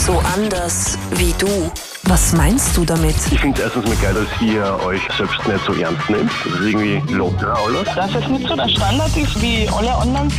So anders wie du. Was meinst du damit? Ich finde es erstens mal geil, dass ihr euch selbst nicht so ernst nehmt. Das ist irgendwie locker alles. Dass es nicht so der Standard ist wie alle anderen.